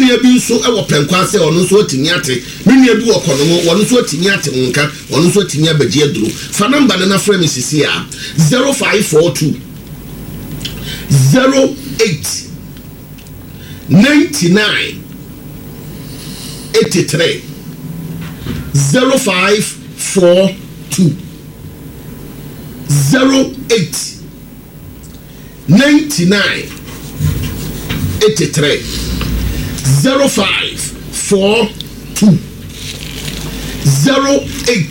nua bi nso e wo penkwa se ono nso otimi ate me nua bi wo kono wo nso otimi ate nka ono nso otimi abagie aduro fa number na frame sisi a 0542 08 99 83 0542 08 99 83 0542 08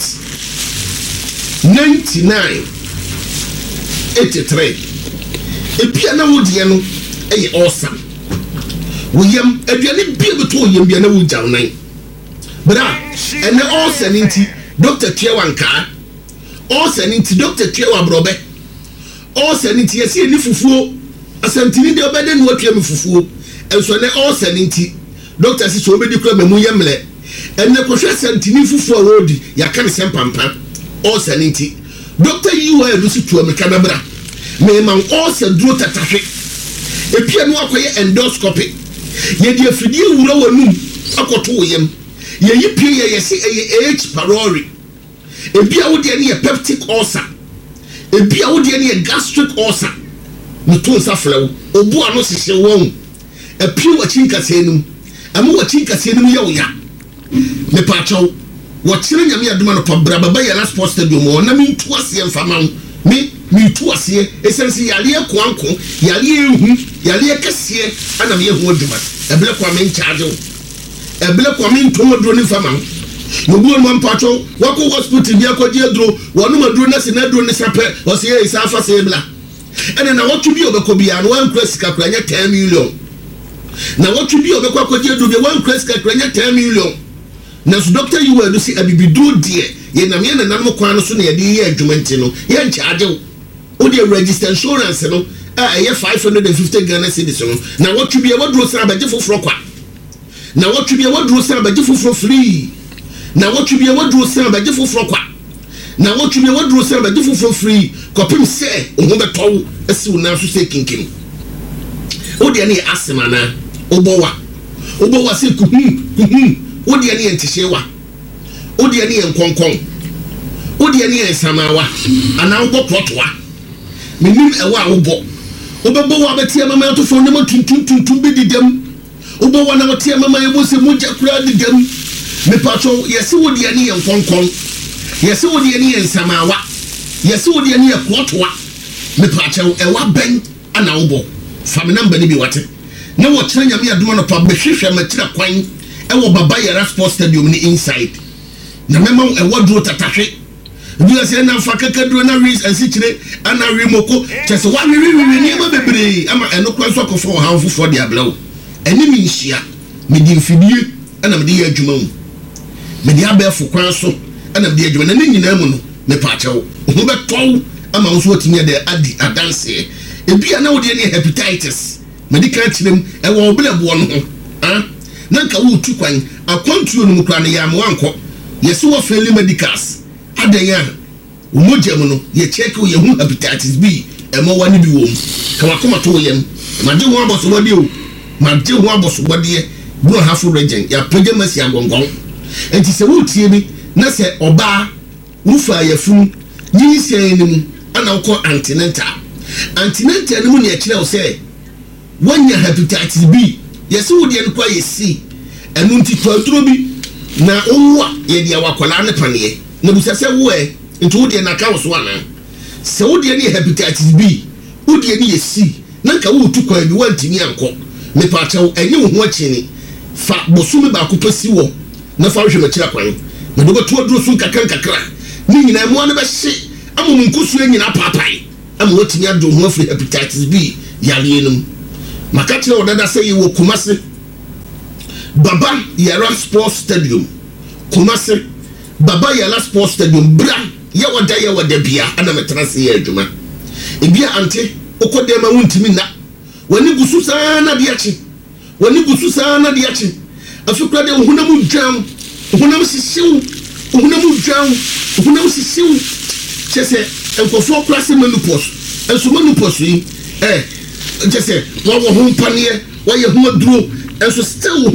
99 83 epia na wodie no eye awesome woyam aduane bia beto woyam bia na wojaw nan bra ene awesome nti Dr. Tiewanka awesome nti Dr. Tiewa brobe awesome nti yesi ni fufuo asantini de obede no atwa me fufuo enso ne awesome nti Dr. si so obedi kura memu yemle ene kohwe asantini fufuo rodi yaka ne sempampa awesome nti Dr. Yuwa erusi to America na bra me man awesome duro tatahwe epia no akoye endoscopy ye die afidie wura wanum akoto woyem ye yipie ye yesi H pylori ebia wo de ne peptic ulcer ebia wo de ne gastric ulcer ne to saflew obu ano sese won epie wachinka senum amu wachinka senum ye woya me pacho wo kire nyame aduma no pabra baba ya last post stadium wona mi ntu ase mfama mi tu ase esensi yale ekwanko yale ehu yale kese ana me ehu aduma ebele kwa me charge ebele kwa me ntomodro ni fama yobu no mpacho wako hospital bi akodi adro wonu madro na se na adro ni sape o se ye safa se ebla ene na wotu bi obekọ bi an wan krasika kranya 10 million na wotu bi obekọ akodi adro bi wan krasika kranya 10 million na so Dr. Yuwa do si abibidu die ye na me na nam kwa no so na ye de ye adwumenti no ye nchaage o de register insurance no ye 550 Ghana cedis no na wotu bi e wadro sa abaje foforo kwa na wotu bi e wadro sa abaje foforo free na wotu bi e wadro sa abaje foforo kwa na wotu bi e wadro sa abaje foforo free kopim se o ho betow asi una so se kinkim o de ne asema na obowa se kuhum o de ne entihyewa o de ne enkonkon o de ne ensamawa ana wo protoa menim ewa wo obebo wa betia mama to fo ne tuntum bi didam obo wa na betia mama yebo se moja kura didam me pacho yesi wo de ne enkonkon yesi wo de ne ensamawa yesi wo de ne protoa me pacho ewa ben ana wo fam number ni bi wate na wo kire nyame aduma no pa behwehwe matira kwan ewo baba yara sports stadium ni inside na mema ewo duro tatahwe bi ase na fa kakaduro na ris ansikire ana remoko chese wa wi ni ma bebre ama eno kwa so akofo ha fofo de ablawo eni mi nhia me di mfidie ana me de adwuma mu me de abefo kwan so ana me de adwuma na ni nyina mu no me paachewo ho betow ama wo so otinye de adi adanse ebia na wo de ne hepatitis medical team ewo oblebo no ho nanka wo tu kwan akwantuo no mukra ne ya mo anko yesi wo fairly medicals adanya wo mogem no ye check wo ye hu hepatitis B emo wani bi wo kama koma to yem maje ho aboso wade o maje ho aboso wade bro hafu region ya pejemasi agongon enti se wo tie bi na se oba rufa yafun yin senim ana wo antenatal ni mu ne akire wo se wanya hepatitis B yesi wo de nkwa yesi enu nti twaduro bi na owa ye de awakola ne panie na busase wo nti wo de na ka wo so ana se wo de ne hepatitis B wo de ne yesi na nka wo tu kwa bi wantini anko me pa chawo enye wo ho akini fa bosume ba kopasi wo na fa hwe makira kwan na do beto aduro so kakra ni nyina mo na be hye amu nkusu nyina papai amu wotini ado ho afri hepatitis B yale enum makati na odada say wo Kumasi Baba Yara Sports Stadium Kumasi Baba Yara Sports Stadium bra ya wada bia ana metrase ya adwuma ebia ante okodema wuntimi na wani gusu sana de achi afikra de hunam dwan hunam sisiu chese enkofo klase menopause enso menopause yi chese wo ho mpanie wo ye ho aduro enso still